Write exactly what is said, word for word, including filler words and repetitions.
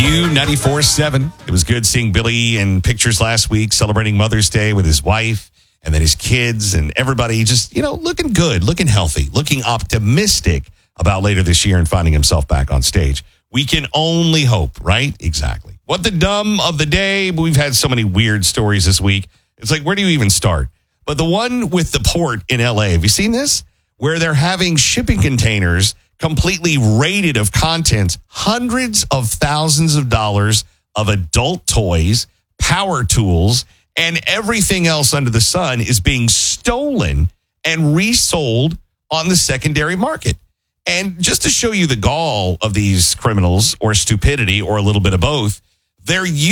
U ninety-four point seven. It was good seeing Billy in pictures last week celebrating Mother's Day with his wife and then his kids and everybody just, you know, looking good, looking healthy, looking optimistic about later this year and finding himself back on stage. We can only hope, right? Exactly. What the dumb of the day? We've had so many weird stories this week. It's like, where do you even start? But the one with the port in L A, have you seen this? Where they're having shipping containers completely raided of contents, hundreds of thousands of dollars of adult toys, power tools, and everything else under the sun is being stolen and resold on the secondary market. And just to show you the gall of these criminals or stupidity or a little bit of both, they're